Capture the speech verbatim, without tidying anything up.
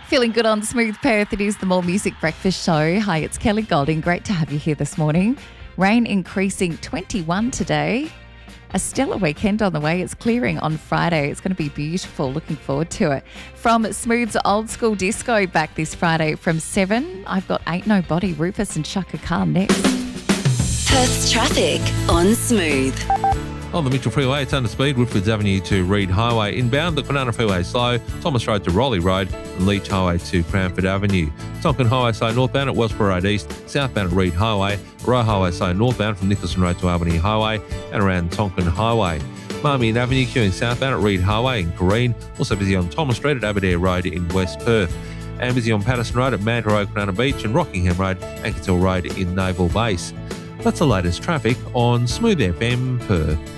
Feeling good on Smooth Perth. It is the More Music Breakfast Show. Hi, it's Kelly Golding. Great to have you here this morning. Rain increasing twenty-one today. A stellar weekend on the way. It's clearing on Friday. It's going to be beautiful. Looking forward to it. From Smooth's Old School Disco back this Friday from seven, I've got Ain't Nobody, Rufus and Chaka Khan next. Perth's traffic on Smooth. On the Mitchell Freeway, it's under speed, Woodfords Avenue to Reed Highway. Inbound, the Kwinana Freeway slow, Thomas Road to Raleigh Road and Leach Highway to Cranford Avenue. Tonkin Highway slow northbound at Wellsborough Road East, southbound at Reed Highway, Roe Highway slow northbound from Nicholson Road to Albany Highway and around Tonkin Highway. Marmion Avenue queuing southbound at Reed Highway in Green, also busy on Thomas Street at Aberdare Road in West Perth. And busy on Patterson Road at Manta Road, Kwinana Beach and Rockingham Road, Ankershill Road in Naval Base. That's the latest traffic on Smooth F M Perth.